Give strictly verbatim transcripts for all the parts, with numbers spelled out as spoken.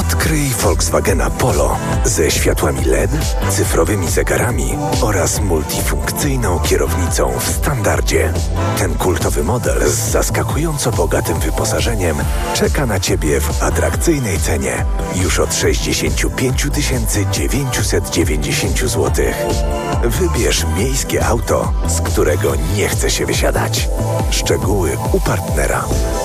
Odkryj Volkswagena Polo ze światłami L E D, cyfrowymi zegarami oraz multifunkcyjną kierownicą w standardzie. Ten kultowy model z zaskakująco bogatym wyposażeniem czeka na Ciebie w atrakcyjnej cenie już od sześćdziesiąt pięć tysięcy dziewięćset dziewięćdziesiąt złotych. Wybierz miejskie auto, z którego nie chce się wysiadać. Szczegóły u partnera.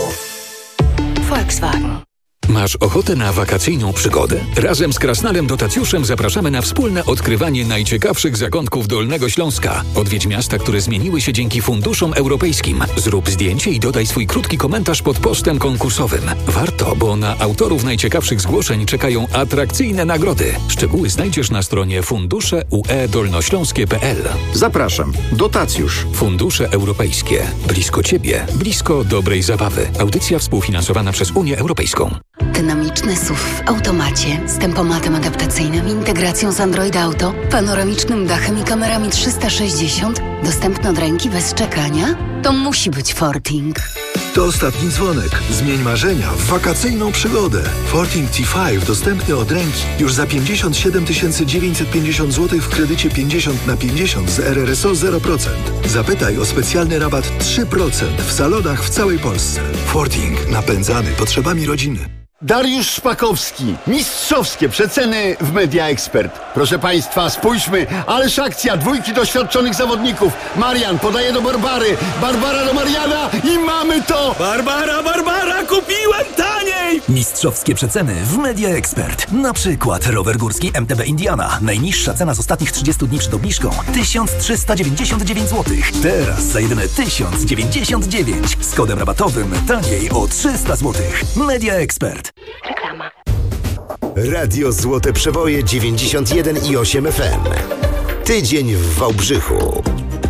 Volkswagen. Masz ochotę na wakacyjną przygodę? Razem z Krasnalem Dotacjuszem zapraszamy na wspólne odkrywanie najciekawszych zakątków Dolnego Śląska. Odwiedź miasta, które zmieniły się dzięki funduszom europejskim. Zrób zdjęcie i dodaj swój krótki komentarz pod postem konkursowym. Warto, bo na autorów najciekawszych zgłoszeń czekają atrakcyjne nagrody. Szczegóły znajdziesz na stronie fundusze u e dolnośląskie kropka p l. Zapraszam. Dotacjusz. Fundusze europejskie. Blisko Ciebie. Blisko dobrej zabawy. Audycja współfinansowana przez Unię Europejską. Dynamiczny S U V w automacie z tempomatem adaptacyjnym, integracją z Android Auto, panoramicznym dachem i kamerami trzysta sześćdziesiąt, dostępny od ręki bez czekania? To musi być Forting. To ostatni dzwonek. Zmień marzenia w wakacyjną przygodę. Forting T pięć dostępny od ręki już za pięćdziesiąt siedem tysięcy dziewięćset pięćdziesiąt złotych w kredycie pięćdziesiąt na pięćdziesiąt z R R S O zero procent. Zapytaj o specjalny rabat trzy procent w salonach w całej Polsce. Forting. Napędzany potrzebami rodziny. Dariusz Szpakowski. Mistrzowskie przeceny w Media Expert. Proszę Państwa, spójrzmy. Ależ akcja. Dwójki doświadczonych zawodników. Marian podaje do Barbary. Barbara do Mariana i mamy to! Barbara, Barbara, kupiłem taniej! Mistrzowskie przeceny w Media Expert. Na przykład rower górski M T B Indiana. Najniższa cena z ostatnich trzydziestu dni przed obniżką. tysiąc trzysta dziewięćdziesiąt dziewięć złotych. Teraz za jedyne tysiąc dziewięćdziesiąt dziewięć. Z kodem rabatowym taniej o trzysta złotych. Media Expert. Reklama. Radio Złote Przeboje dziewięćdziesiąt jeden i osiem F M. Tydzień w Wałbrzychu.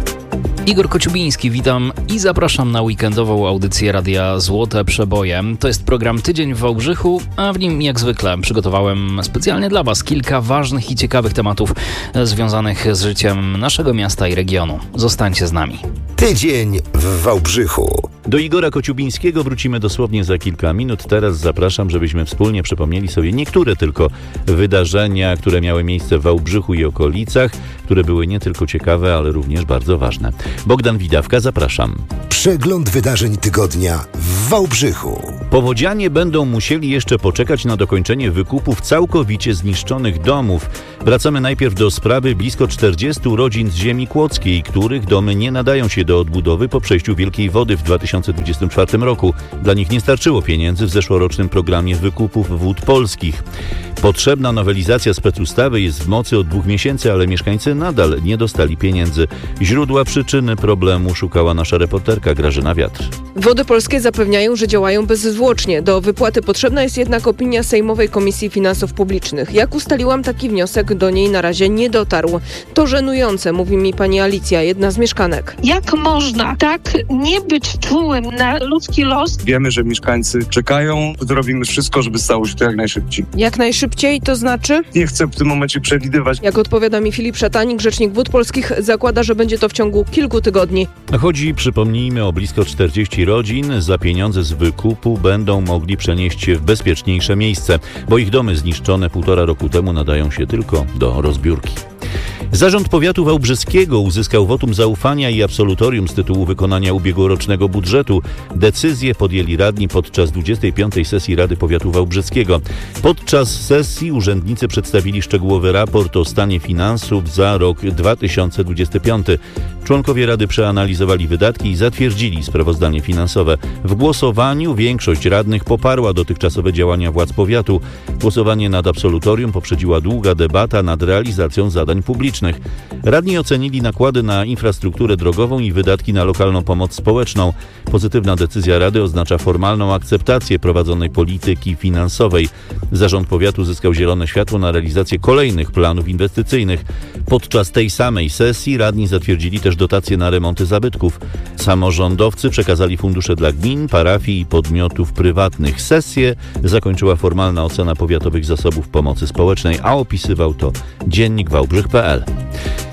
Igor Kociubiński, witam i zapraszam na weekendową audycję Radia Złote Przeboje. To jest program Tydzień w Wałbrzychu, a w nim jak zwykle przygotowałem specjalnie dla Was kilka ważnych i ciekawych tematów związanych z życiem naszego miasta i regionu. Zostańcie z nami. Tydzień w Wałbrzychu. Do Igora Kociubińskiego wrócimy dosłownie za kilka minut. Teraz zapraszam, żebyśmy wspólnie przypomnieli sobie niektóre tylko wydarzenia, które miały miejsce w Wałbrzychu i okolicach, które były nie tylko ciekawe, ale również bardzo ważne. Bogdan Widawka, zapraszam. Przegląd wydarzeń tygodnia w Wałbrzychu. Powodzianie będą musieli jeszcze poczekać na dokończenie wykupów całkowicie zniszczonych domów. Wracamy najpierw do sprawy blisko czterdziestu rodzin z ziemi kłodzkiej, których domy nie nadają się do odbudowy po przejściu wielkiej wody w dwa tysiące dwudziestym czwartym roku. Dla nich nie starczyło pieniędzy w zeszłorocznym programie wykupów wód polskich. Potrzebna nowelizacja specustawy jest w mocy od dwóch miesięcy, ale mieszkańcy nadal nie dostali pieniędzy. Źródła przyczyny problemu szukała nasza reporterka Grażyna Wiatr. Wody Polskie zapewniają, że działają bezzwłocznie. Do wypłaty potrzebna jest jednak opinia Sejmowej Komisji Finansów Publicznych. Jak ustaliłam, taki wniosek do niej na razie nie dotarł. To żenujące, mówi mi pani Alicja, jedna z mieszkanek. Jak można tak nie być czułym na ludzki los? Wiemy, że mieszkańcy czekają. Zrobimy wszystko, żeby stało się to jak najszybciej. Jak najszybciej to znaczy? Nie chcę w tym momencie przewidywać. Jak odpowiada mi Filip Szatanik, rzecznik Wód Polskich, zakłada, że będzie to w ciągu kilku tygodni. Chodzi, przypomnijmy, o blisko czterdzieści rodzin. Za pieniądze z wykupu będą mogli przenieść się w bezpieczniejsze miejsce, bo ich domy zniszczone półtora roku temu nadają się tylko do rozbiórki. Zarząd Powiatu Wałbrzyskiego uzyskał wotum zaufania i absolutorium z tytułu wykonania ubiegłorocznego budżetu. Decyzję podjęli radni podczas dwudziestej piątej sesji Rady Powiatu Wałbrzyskiego. Podczas sesji urzędnicy przedstawili szczegółowy raport o stanie finansów za rok dwa tysiące dwudziesty piąty. Członkowie Rady przeanalizowali wydatki i zatwierdzili sprawozdanie finansowe. W głosowaniu większość radnych poparła dotychczasowe działania władz powiatu. Głosowanie nad absolutorium poprzedziła długa debata nad realizacją zadań publicznych. Radni ocenili nakłady na infrastrukturę drogową i wydatki na lokalną pomoc społeczną. Pozytywna decyzja Rady oznacza formalną akceptację prowadzonej polityki finansowej. Zarząd Powiatu zyskał zielone światło na realizację kolejnych planów inwestycyjnych. Podczas tej samej sesji radni zatwierdzili też dotacje na remonty zabytków. Samorządowcy przekazali fundusze dla gmin, parafii i podmiotów prywatnych. Sesję zakończyła formalna ocena powiatowych zasobów pomocy społecznej, a opisywał to Dziennik Wałbrzych kropka p l.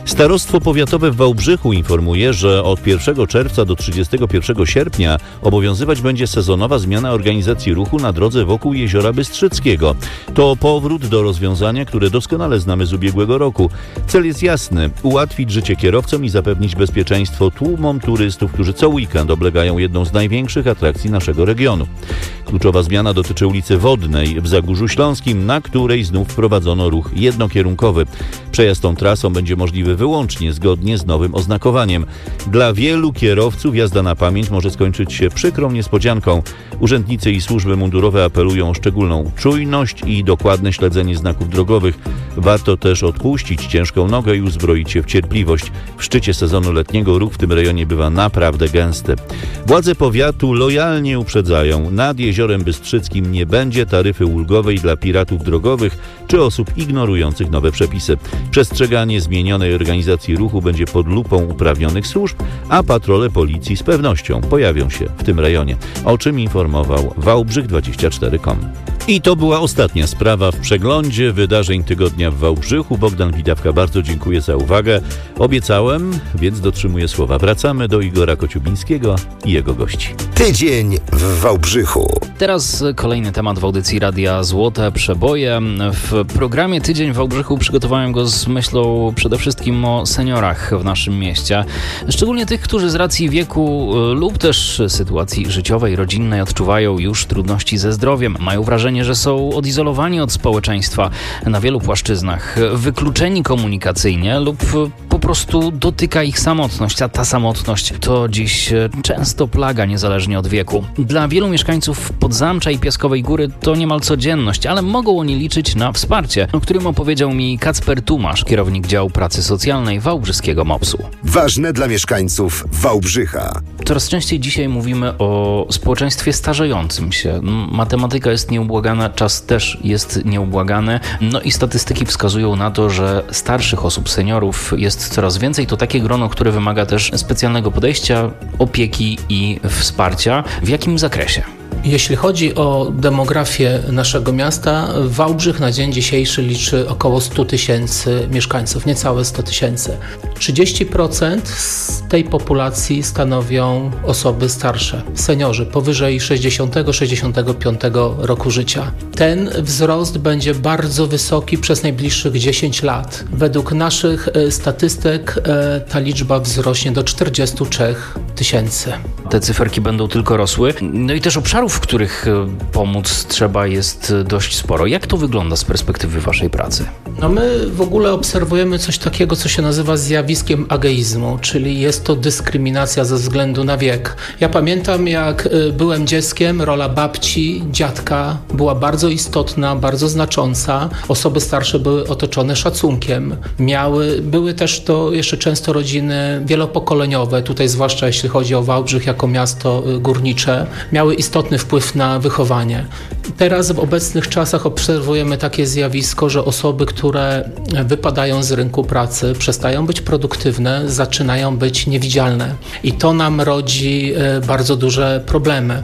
Starostwo Powiatowe w Wałbrzychu informuje, że od pierwszego czerwca do trzydziestego pierwszego sierpnia obowiązywać będzie sezonowa zmiana organizacji ruchu na drodze wokół Jeziora Bystrzyckiego. To powrót do rozwiązania, które doskonale znamy z ubiegłego roku. Cel jest jasny: ułatwić życie kierowcom i zapewnić bezpieczeństwo tłumom turystów, którzy co weekend oblegają jedną z największych atrakcji naszego regionu. Kluczowa zmiana dotyczy ulicy Wodnej w Zagórzu Śląskim, na której znów wprowadzono ruch jednokierunkowy. Przejazd tą trasą będzie możliwy wyłącznie zgodnie z nowym oznakowaniem. Dla wielu kierowców jazda na pamięć może skończyć się przykrą niespodzianką. Urzędnicy i służby mundurowe apelują o szczególną czujność i dokładne śledzenie znaków drogowych. Warto też odpuścić ciężką nogę i uzbroić się w cierpliwość. W szczycie sezonu letniego ruch w tym rejonie bywa naprawdę gęsty. Władze powiatu lojalnie uprzedzają: nad Jeziorem Bystrzyckim nie będzie taryfy ulgowej dla piratów drogowych czy osób ignorujących nowe przepisy. Przestrzeganie zmienionej organizacji ruchu będzie pod lupą uprawnionych służb, a patrole policji z pewnością pojawią się w tym rejonie, o czym informował Wałbrzych dwadzieścia cztery kropka com. I to była ostatnia sprawa w przeglądzie wydarzeń tygodnia w Wałbrzychu. Bogdan Widawka, bardzo dziękuję za uwagę. Obiecałem, więc dotrzymuję słowa. Wracamy do Igora Kociubińskiego i jego gości. Tydzień w Wałbrzychu. Teraz kolejny temat w audycji Radia Złote Przeboje. W programie Tydzień w Wałbrzychu przygotowałem go z myślą przede wszystkim o seniorach w naszym mieście. Szczególnie tych, którzy z racji wieku lub też sytuacji życiowej, rodzinnej odczuwają już trudności ze zdrowiem. Mają wrażenie, że są odizolowani od społeczeństwa na wielu płaszczyznach, wykluczeni komunikacyjnie lub po prostu dotyka ich samotność, a ta samotność to dziś często plaga niezależnie od wieku. Dla wielu mieszkańców Podzamcza i Piaskowej Góry to niemal codzienność, ale mogą oni liczyć na wsparcie, o którym opowiedział mi Kacper Tumasz, kierownik działu pracy socjalnej Wałbrzyskiego MOPS-u. Ważne dla mieszkańców Wałbrzycha. Coraz częściej dzisiaj mówimy o społeczeństwie starzejącym się. Matematyka jest nieubłagana, czas też jest nieubłagany. No i statystyki wskazują na to, że starszych osób, seniorów jest coraz więcej. To takie grono, które wymaga też specjalnego podejścia, opieki i wsparcia. W jakim zakresie? Jeśli chodzi o demografię naszego miasta, Wałbrzych na dzień dzisiejszy liczy około sto tysięcy mieszkańców, niecałe sto tysięcy. trzydzieści procent z tej populacji stanowią osoby starsze, seniorzy powyżej sześćdziesiątego sześćdziesiątego piątego roku życia. Ten wzrost będzie bardzo wysoki przez najbliższych dziesięć lat. Według naszych statystyk ta liczba wzrośnie do czterdziestu trzech tysięcy. Te cyferki będą tylko rosły. No i też obszarów, w których pomóc trzeba, jest dość sporo. Jak to wygląda z perspektywy waszej pracy? No my w ogóle obserwujemy coś takiego, co się nazywa zjawiskiem ageizmu, czyli jest to dyskryminacja ze względu na wiek. Ja pamiętam, jak byłem dzieckiem, rola babci, dziadka była bardzo istotna, bardzo znacząca. Osoby starsze były otoczone szacunkiem. Miały, były też to jeszcze często rodziny wielopokoleniowe, tutaj zwłaszcza jeśli chodzi o Wałbrzych jako miasto górnicze, miały istotny wpływ na wychowanie. Teraz w obecnych czasach obserwujemy takie zjawisko, że osoby, które wypadają z rynku pracy, przestają być produktywne, zaczynają być niewidzialne. I to nam rodzi bardzo duże problemy.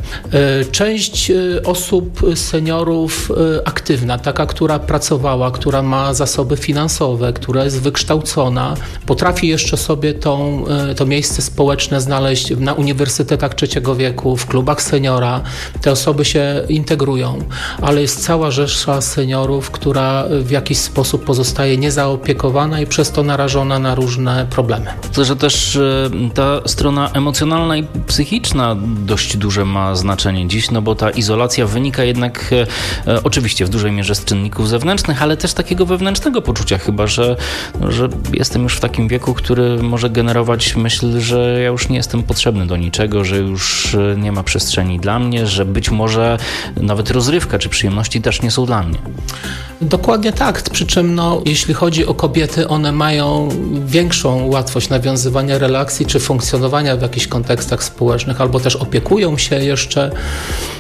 Część osób, seniorów aktywna, taka, która pracowała, która ma zasoby finansowe, która jest wykształcona, potrafi jeszcze sobie tą, to miejsce społeczne znaleźć na uniwersytetach trzeciego wieku, w klubach seniora. Te osoby się integrują, ale jest cała rzesza seniorów, która w jakiś sposób pozostaje niezaopiekowana i przez to narażona na różne problemy. To, że też ta strona emocjonalna i psychiczna dość duże ma znaczenie dziś, no bo ta izolacja wynika jednak e, oczywiście w dużej mierze z czynników zewnętrznych, ale też takiego wewnętrznego poczucia chyba, że, że jestem już w takim wieku, który może generować myśl, że ja już nie jestem potrzebny do niczego, że już nie ma przestrzeni dla mnie, że być może nawet rozrywka czy przyjemności też nie są dla mnie. Dokładnie tak, przy czym no, jeśli chodzi o kobiety, one mają większą łatwość nawiązywania relacji czy funkcjonowania w jakichś kontekstach społecznych, albo też opiekują się jeszcze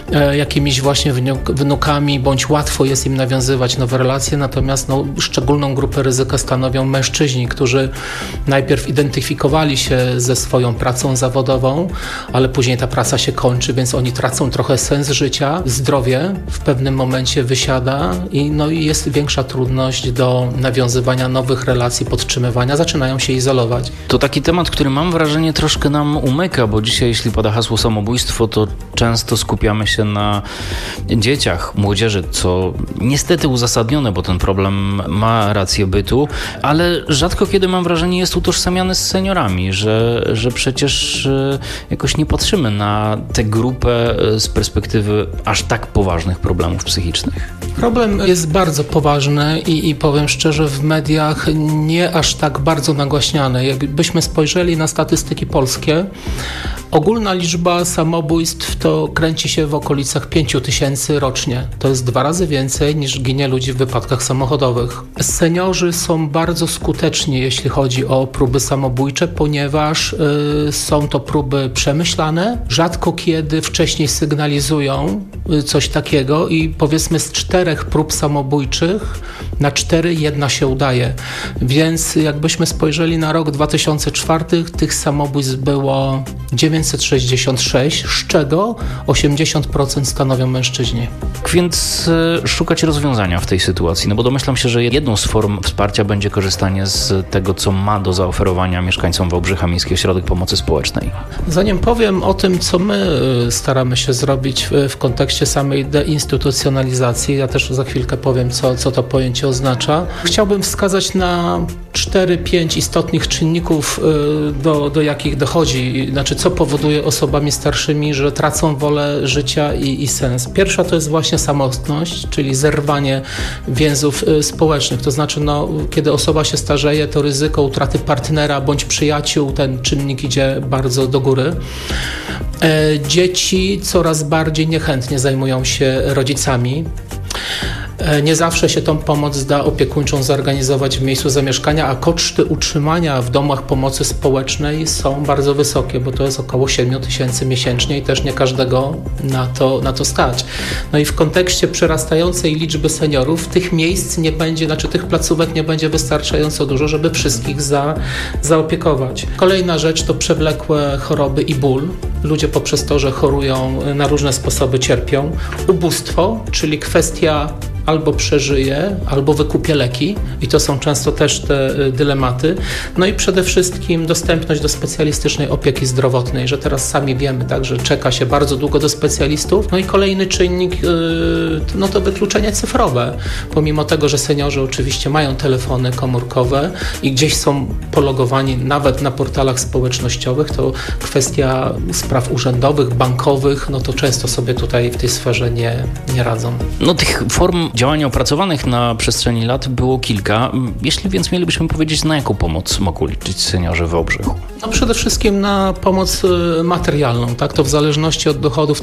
e, jakimiś właśnie wnukami, bądź łatwo jest im nawiązywać nowe relacje, natomiast no, szczególną grupę ryzyka stanowią mężczyźni, którzy najpierw identyfikowali się ze swoją pracą zawodową, ale później ta praca się kończy, więc oni tracą trochę sens życia, zdrowie w pewnym momencie wysiada i, no, i jest większa trudność do nawiązywania nowych relacji, podtrzymywania, zaczynają się izolować. To taki temat, który mam wrażenie troszkę nam umyka, bo dzisiaj jeśli pada hasło samobójstwo, to często skupiamy się na dzieciach, młodzieży, co niestety uzasadnione, bo ten problem ma rację bytu, ale rzadko kiedy mam wrażenie jest utożsamiany z seniorami, że, że przecież jakoś nie patrzymy na tę grupę z perspektywy aż tak poważnych problemów psychicznych. Problem jest bardzo poważny i, i powiem szczerze, w mediach nie aż tak bardzo nagłaśniany. Jakbyśmy spojrzeli na statystyki polskie, ogólna liczba samobójstw to kręci się w okolicach pięć tysięcy rocznie. To jest dwa razy więcej niż ginie ludzi w wypadkach samochodowych. Seniorzy są bardzo skuteczni, jeśli chodzi o próby samobójcze, ponieważ y, są to próby przemyślane, rzadko kiedy wcześniej sygnalizują y, coś takiego i powiedzmy z czterech prób samobójczych na cztery jedna się udaje. Więc jakbyśmy spojrzeli na rok dwa tysiące czwarty, tych samobójstw było dziewięćset sześćdziesiąt sześć, z czego osiemdziesiąt procent stanowią mężczyźni. Więc y, szukać rozwiązania w tej sytuacji, no bo domyślam się, że jedną z form wsparcia będzie korzystanie z tego, co ma do zaoferowania mieszkańcom Wałbrzycha Miejski Ośrodek Pomocy Społecznej. Zanim powiem o tym, co my staramy się zrobić w, w kontekście samej deinstytucjonalizacji, ja też za chwilkę powiem, co, co to pojęcie oznacza, chciałbym wskazać na cztery pięć istotnych czynników, do, do jakich dochodzi, znaczy co powoduje osobami starszymi, że tracą wolę życia i, i sens. Pierwsza to jest właśnie samotność, czyli zerwanie więzów społecznych, to znaczy no, kiedy osoba się starzeje, to ryzyko utraty partnera bądź przyjaciół, ten czynnik idzie bardzo do góry. Dzieci coraz bardziej niechętnie zajmują się rodzicami. Nie zawsze się tą pomoc da opiekuńczą zorganizować w miejscu zamieszkania, a koszty utrzymania w domach pomocy społecznej są bardzo wysokie, bo to jest około siedem tysięcy miesięcznie i też nie każdego na to, na to stać. No i w kontekście przyrastającej liczby seniorów tych miejsc nie będzie, znaczy tych placówek nie będzie wystarczająco dużo, żeby wszystkich za, zaopiekować. Kolejna rzecz to przewlekłe choroby i ból. Ludzie poprzez to, że chorują, na różne sposoby cierpią. Ubóstwo, czyli kwestia albo przeżyje, albo wykupie leki i to są często też te dylematy. No i przede wszystkim dostępność do specjalistycznej opieki zdrowotnej, że teraz sami wiemy, tak, że czeka się bardzo długo do specjalistów. No i kolejny czynnik, no to wykluczenie cyfrowe. Pomimo tego, że seniorzy oczywiście mają telefony komórkowe i gdzieś są pologowani nawet na portalach społecznościowych, to kwestia spraw urzędowych, bankowych, no to często sobie tutaj w tej sferze nie, nie radzą. No tych form działań opracowanych na przestrzeni lat było kilka. Jeśli więc mielibyśmy powiedzieć, na jaką pomoc mogą liczyć seniorzy w Wałbrzychu? No przede wszystkim na pomoc materialną, tak? To w zależności od dochodów